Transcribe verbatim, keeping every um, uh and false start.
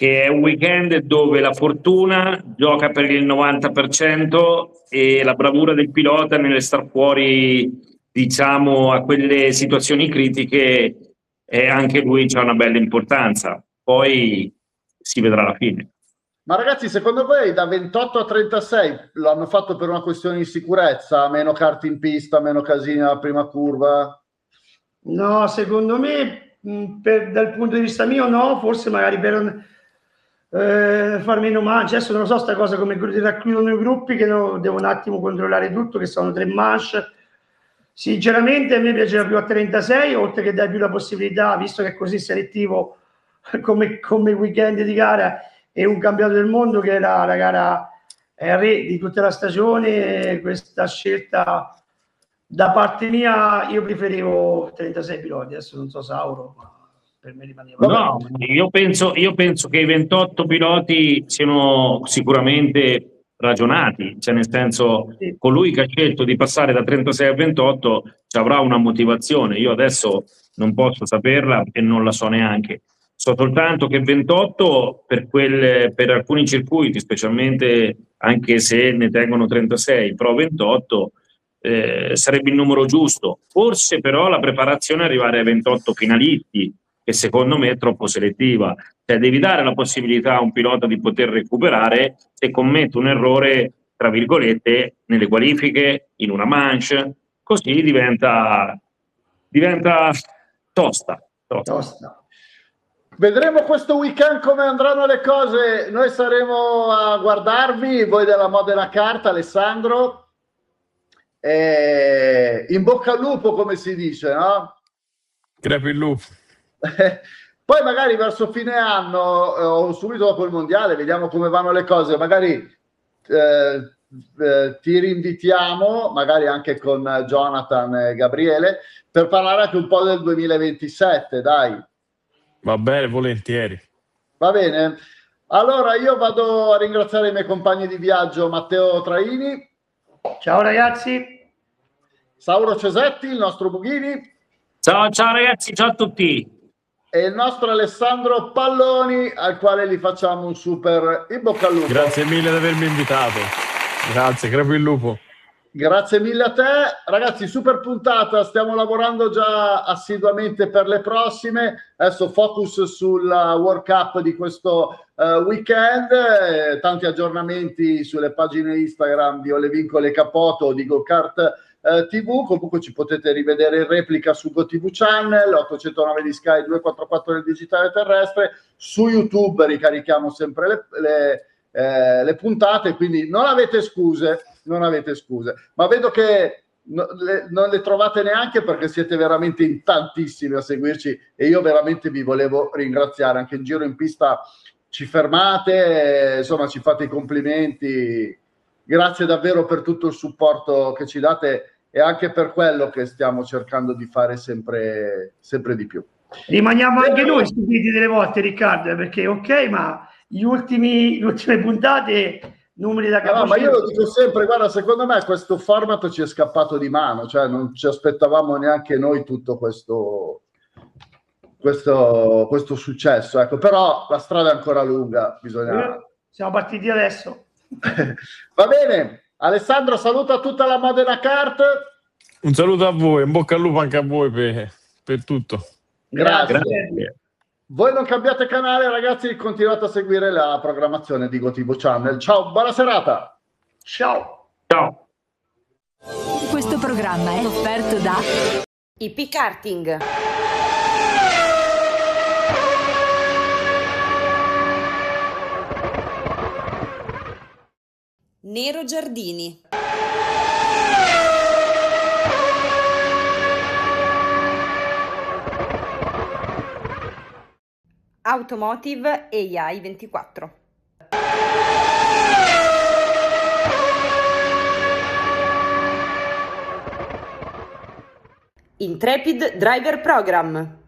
che è un weekend dove la fortuna gioca per il novanta per cento e la bravura del pilota nelle star fuori, diciamo, a quelle situazioni critiche, e anche lui c'ha una bella importanza. Poi si vedrà alla fine. Ma ragazzi, secondo voi da ventotto a trentasei lo hanno fatto per una questione di sicurezza? Meno kart in pista, meno casini alla prima curva? No, secondo me, mh, per, dal punto di vista mio, no, forse magari per eh, far meno manche. Adesso non lo so, sta cosa come racchiudono i gruppi, che no, devo un attimo controllare tutto, che sono tre manche. Sinceramente a me piaceva più a trentasei, oltre che dare più la possibilità, visto che è così selettivo come, come weekend di gara e un campionato del mondo che era la gara è re di tutta la stagione, questa scelta da parte mia io preferivo trentasei piloti. Adesso non so Sauro, ma per me rimaneva. No, io penso, io penso che i ventotto piloti siano sicuramente ragionati, cioè nel senso, Sì. colui che ha scelto di passare da trentasei a ventotto ci avrà una motivazione. Io adesso non posso saperla e non la so neanche. So soltanto che ventotto per, quel, per alcuni circuiti, specialmente anche se ne tengono trentasei, però ventotto eh, sarebbe il numero giusto. Forse però la preparazione è arrivare ai ventotto finalisti, che secondo me è troppo selettiva. Cioè devi dare la possibilità a un pilota di poter recuperare se commette un errore, tra virgolette, nelle qualifiche, in una manche, così diventa, diventa tosta. tosta. Tosta. Vedremo questo weekend come andranno le cose. Noi saremo a guardarvi, voi della Modena Kart, Alessandro. E in bocca al lupo, come si dice, no? Crepi il lupo. Poi magari verso fine anno eh, o subito dopo il mondiale vediamo come vanno le cose, magari eh, eh, ti rinvitiamo, magari anche con Jonathan e Gabriele, per parlare anche un po' del duemilaventisette, dai. Va bene, volentieri. Va bene, allora io vado a ringraziare i miei compagni di viaggio, Matteo Traini. Ciao ragazzi. Sauro Cesetti, il nostro Bughini. Ciao, ciao ragazzi, ciao a tutti. E il nostro Alessandro Palloni, al quale gli facciamo un super in bocca al lupo. Grazie mille di avermi invitato. Grazie, crepi il lupo. Grazie mille a te. Ragazzi, super puntata, stiamo lavorando già assiduamente per le prossime. Adesso focus sulla World Cup di questo uh, weekend, eh, tanti aggiornamenti sulle pagine Instagram di Olevincole Capoto o di GoKart Uh, T V. Comunque ci potete rivedere in replica su GoTV Channel, ottocentonove di Sky, duecentoquarantaquattro del digitale terrestre. Su YouTube ricarichiamo sempre le, le, eh, le puntate, quindi non avete scuse, non avete scuse. Ma vedo che no, le, non le trovate neanche, perché siete veramente in tantissimi a seguirci e io veramente vi volevo ringraziare. Anche in giro in pista ci fermate, eh, insomma ci fate i complimenti. Grazie davvero per tutto il supporto che ci date e anche per quello che stiamo cercando di fare sempre, sempre di più. Rimaniamo anche noi stupiti delle volte, Riccardo, perché ok, ma gli ultimi, le ultime puntate, numeri da capo. No, ma io lo dico sempre, guarda, secondo me questo format ci è scappato di mano, cioè non ci aspettavamo neanche noi tutto questo, questo, questo successo, ecco. Però la strada è ancora lunga, bisogna... Eh, siamo partiti adesso. Va bene, Alessandro, saluta tutta la Modena Kart. Un saluto a voi, in bocca al lupo anche a voi per, per tutto. Grazie. Grazie. Voi non cambiate canale, ragazzi, continuate a seguire la programmazione di GoTV Channel. Ciao, buona serata. Ciao. Ciao. Questo programma è offerto da I P Karting. Nero Giardini. Automotive A I ventiquattro. Intrepid Driver Program.